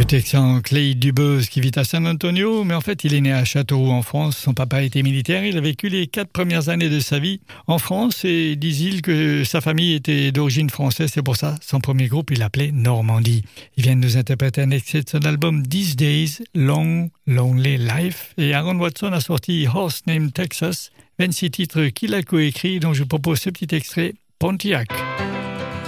Texan Clay Dubose qui vit à San Antonio, mais en fait il est né à Châteauroux en France. Son papa était militaire, il a vécu les 4 premières années de sa vie en France et disent-ils que sa famille était d'origine française, c'est pour ça son premier groupe il l'appelait Normandie. Il vient de nous interpréter un extrait de son album These Days, Long Lonely Life, et Aaron Watson a sorti Horse Named Texas, 26 titres qu'il a coécrit, dont je propose ce petit extrait, Pontiac.